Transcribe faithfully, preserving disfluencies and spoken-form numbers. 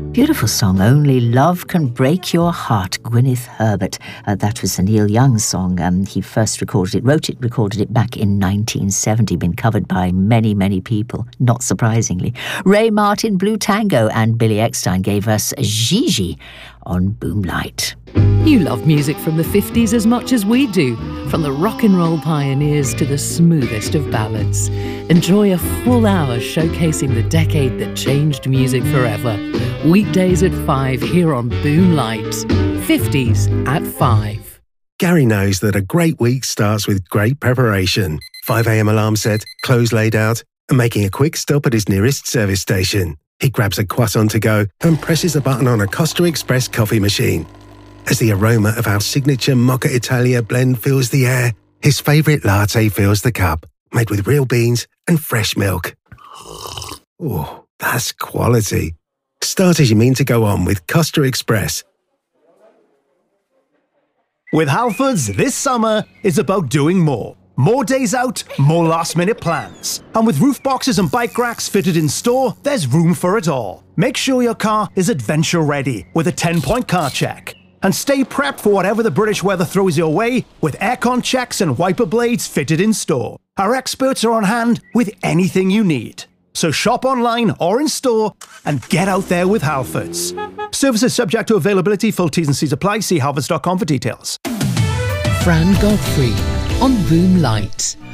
Beautiful song, Only Love Can Break Your Heart, Gwyneth Herbert. Uh, that was a Neil Young song. Um, he first recorded it, wrote it, recorded it back in nineteen seventy, been covered by many, many people, not surprisingly. Ray Martin, Blue Tango, and Billy Eckstine gave us Gigi on Boomlight. You love music from the fifties as much as we do, from the rock and roll pioneers to the smoothest of ballads. Enjoy a full hour showcasing the decade that changed music forever. Weekdays at five here on Boomlight. fifties at five. Gary knows that a great week starts with great preparation. five a m alarm set, clothes laid out, and making a quick stop at his nearest service station. He grabs a croissant to go and presses a button on a Costa Express coffee machine. As the aroma of our signature Mocha Italia blend fills the air, his favourite latte fills the cup, made with real beans and fresh milk. Oh, that's quality. Start as you mean to go on with Costa Express. With Halfords, this summer is about doing more. More days out, more last-minute plans. And with roof boxes and bike racks fitted in store, there's room for it all. Make sure your car is adventure-ready with a ten-point car check. And stay prepped for whatever the British weather throws your way with aircon checks and wiper blades fitted in store. Our experts are on hand with anything you need. So shop online or in store and get out there with Halfords. Services subject to availability, full T's and C's apply. See halfords dot com for details. Fran Godfrey on Boomlight.